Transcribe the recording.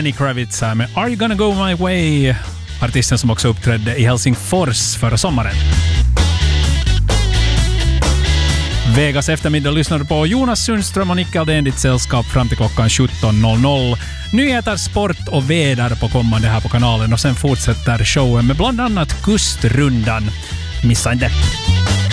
Lenny Kravitz här med Are You Gonna Go My Way? Artisten som också uppträdde i Helsingfors förra sommaren. Vegas eftermiddag lyssnar du på Jonas Sundström och Nicke Aldén, ditt sällskap fram till klockan 17.00. Nyheter, sport och väder på kommande här på kanalen och sen fortsätter showen med bland annat Kustrundan. Missa inte!